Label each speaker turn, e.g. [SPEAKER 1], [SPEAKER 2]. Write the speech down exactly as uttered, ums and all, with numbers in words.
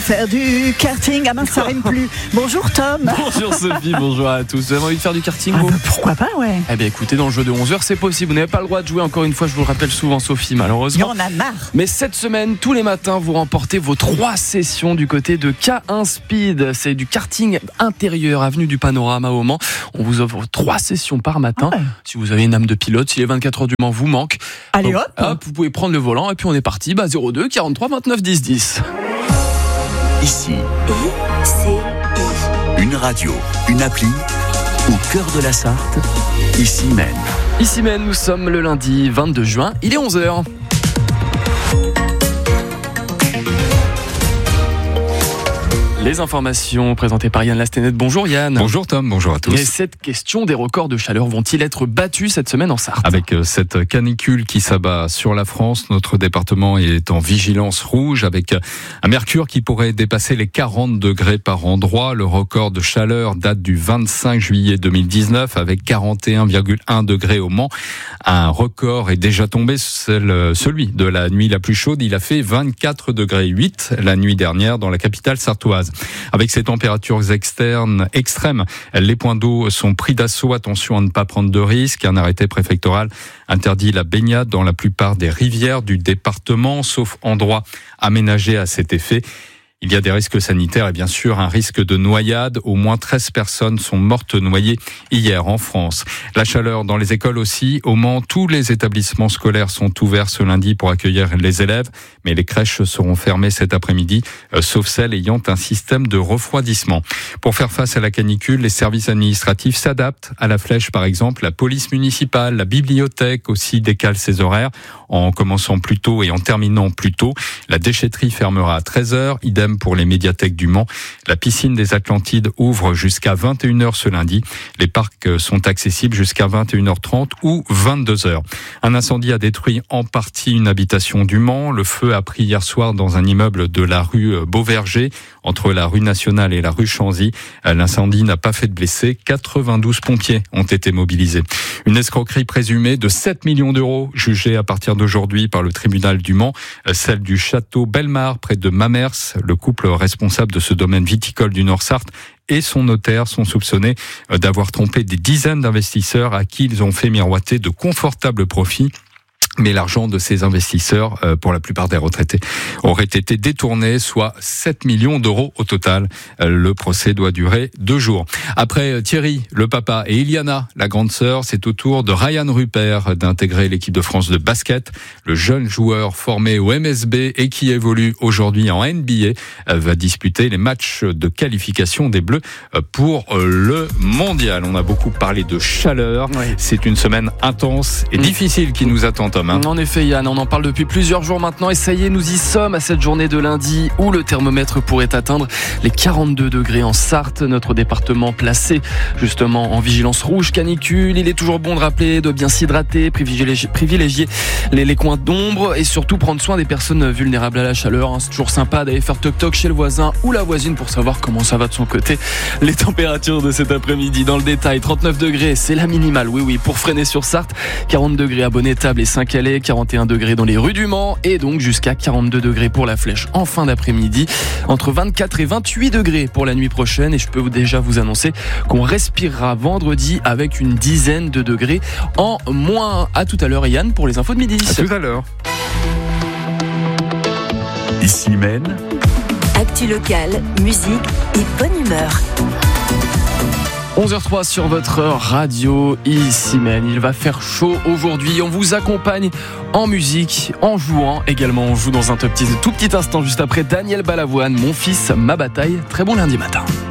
[SPEAKER 1] faire du karting. Ah mince, ça rime plus. Bonjour Tom.
[SPEAKER 2] Bonjour Sophie, bonjour à tous. Vous avez envie de faire du karting,
[SPEAKER 1] ah
[SPEAKER 2] vous
[SPEAKER 1] bah, pourquoi pas, ouais.
[SPEAKER 2] Eh bien écoutez, dans le jeu de onze heures, c'est possible. Vous n'avez pas le droit de jouer, encore une fois, je vous le rappelle souvent, Sophie, malheureusement.
[SPEAKER 1] Il y en a marre.
[SPEAKER 2] Mais cette semaine, tous les matins, vous remportez vos trois sessions du côté de K un Speed. C'est du karting intérieur, avenue du Panorama au Mans. On vous offre trois sessions par matin. Ouais. Si vous avez une âme de pilote, si les vingt-quatre heures du Mans vous manquent,
[SPEAKER 1] allez
[SPEAKER 2] donc,
[SPEAKER 1] hop.
[SPEAKER 2] hop, vous pouvez prendre le volant et puis on est parti. Bah, zéro deux quarante-trois vingt-neuf dix dix.
[SPEAKER 3] Ici, une radio, une appli, au cœur de la Sarthe, Ici Mène.
[SPEAKER 2] Ici Mène, nous sommes le lundi vingt-deux juin, il est onze heures. Les informations présentées par Yann Lastenet. Bonjour Yann.
[SPEAKER 4] Bonjour Tom, bonjour à tous.
[SPEAKER 2] Et cette question, des records de chaleur vont-ils être battus cette semaine en Sarthe ?
[SPEAKER 4] Avec cette canicule qui s'abat sur la France, notre département est en vigilance rouge avec un mercure qui pourrait dépasser les quarante degrés par endroit. Le record de chaleur date du vingt-cinq juillet deux mille dix-neuf avec quarante et un virgule un degrés au Mans. Un record est déjà tombé, celui de la nuit la plus chaude. Il a fait vingt-quatre degrés huit la nuit dernière dans la capitale sartoise. Avec ces températures externes extrêmes, les points d'eau sont pris d'assaut. Attention à ne pas prendre de risques. Un arrêté préfectoral interdit la baignade dans la plupart des rivières du département, sauf endroits aménagés à cet effet. Il y a des risques sanitaires et bien sûr un risque de noyade. Au moins treize personnes sont mortes noyées hier en France. La chaleur dans les écoles aussi. Au Mans, tous les établissements scolaires sont ouverts ce lundi pour accueillir les élèves. Mais les crèches seront fermées cet après-midi, euh, sauf celles ayant un système de refroidissement. Pour faire face à la canicule, les services administratifs s'adaptent. À la Flèche, par exemple, la police municipale, la bibliothèque aussi décale ses horaires en commençant plus tôt et en terminant plus tôt. La déchetterie fermera à treize heures. Idem pour les médiathèques du Mans. La piscine des Atlantides ouvre jusqu'à vingt et une heures ce lundi. Les parcs sont accessibles jusqu'à vingt et une heures trente ou vingt-deux heures. Un incendie a détruit en partie une habitation du Mans. Le feu a pris hier soir dans un immeuble de la rue Beauverger, entre la rue Nationale et la rue Chanzy. L'incendie n'a pas fait de blessés. quatre-vingt-douze pompiers ont été mobilisés. Une escroquerie présumée de sept millions d'euros, jugée à partir d'aujourd'hui par le tribunal du Mans, celle du château Bellemare près de Mamers. Le couple responsable de ce domaine viticole du Nord-Sarthe et son notaire sont soupçonnés d'avoir trompé des dizaines d'investisseurs à qui ils ont fait miroiter de confortables profits. Mais l'argent de ces investisseurs, euh, pour la plupart des retraités, aurait été détourné, soit sept millions d'euros au total. Euh, le procès doit durer deux jours. Après euh, Thierry, le papa, et Iliana, la grande sœur, c'est au tour de Ryan Rupert d'intégrer l'équipe de France de basket. Le jeune joueur formé au M S B et qui évolue aujourd'hui en N B A euh, va disputer les matchs de qualification des Bleus euh, pour euh, le mondial. On a beaucoup parlé de chaleur. Oui. C'est une semaine intense et mmh. difficile qui nous attend, Tom.
[SPEAKER 2] En effet Yann, on en parle depuis plusieurs jours maintenant et ça y est, nous y sommes à cette journée de lundi où le thermomètre pourrait atteindre les quarante-deux degrés en Sarthe, notre département placé justement en vigilance rouge canicule. Il est toujours bon de rappeler de bien s'hydrater, privilégier, privilégier les, les coins d'ombre et surtout prendre soin des personnes vulnérables à la chaleur. C'est toujours sympa d'aller faire toc-toc chez le voisin ou la voisine pour savoir comment ça va de son côté. Les températures de cet après-midi dans le détail, trente-neuf degrés, c'est la minimale, oui oui, pour freiner sur Sarthe, quarante degrés à Bonnet-Table et cinq quarante et un degrés dans les rues du Mans et donc jusqu'à quarante-deux degrés pour la Flèche en fin d'après-midi, entre vingt-quatre et vingt-huit degrés pour la nuit prochaine et je peux déjà vous annoncer qu'on respirera vendredi avec une dizaine de degrés en moins. À tout à l'heure Yann pour les infos de midi.
[SPEAKER 4] À tout à l'heure.
[SPEAKER 3] Ici Mène.
[SPEAKER 5] Actu locale, musique et bonne humeur.
[SPEAKER 2] onze heures zéro trois sur votre radio, Ici Mène. Il va faire chaud aujourd'hui. On vous accompagne en musique, en jouant également. On joue dans un tout petit, tout petit instant juste après Daniel Balavoine, Mon fils, ma bataille. Très bon lundi matin.